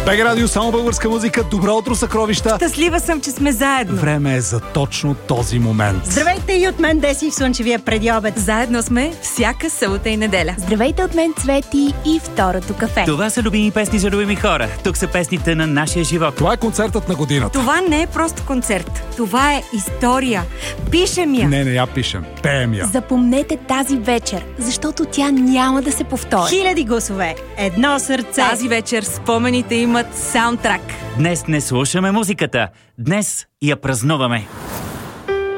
БГ Радио, само българска музика. Добро утро, съкровища! Щастлива съм, че сме заедно. Време е за точно този момент. Здравейте и от мен, Деси, в слънчевия предиобед. Заедно сме всяка събота и неделя. Здравейте от мен, Цвети, и второто кафе. Това са любими песни за любими хора. Тук са песните на нашия живот. Това е концертът на годината. Това не е просто концерт. Това е история. Пишем я. Не я пишем. Пеем я. Запомнете тази вечер, защото тя няма да се повтори. Хиляди гласове, едно сърце. Тази вечер спомените имат саундтрак. Днес не слушаме музиката. Днес я празнуваме.